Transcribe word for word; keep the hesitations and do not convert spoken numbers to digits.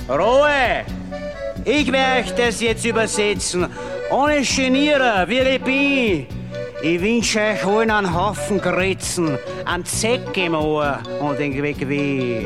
Ruhe! Ich werde das jetzt übersetzen. Ohne Genieren, wie ich bin. Ich wünsche euch allen einen Haufen Gritzen, einen Zeck im Ohr und den Weg weh.